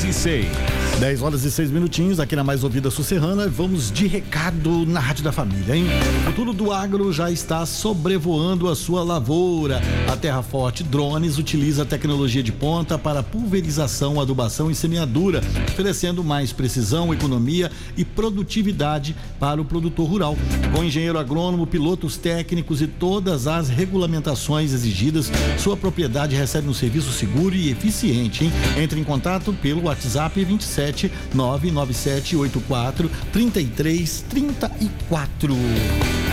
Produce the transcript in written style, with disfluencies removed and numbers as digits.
6:06. 10 horas e 6 minutinhos aqui na Mais Ouvida Susserrana. Vamos de recado na Rádio da Família, hein? O futuro do agro já está sobrevoando a sua lavoura. A Terra Forte Drones utiliza tecnologia de ponta para pulverização, adubação e semeadura, oferecendo mais precisão, economia e produtividade para o produtor rural. Com engenheiro agrônomo, pilotos técnicos e todas as regulamentações exigidas, sua propriedade recebe um serviço seguro e eficiente, hein? Entre em contato pelo WhatsApp 27 99784 3334.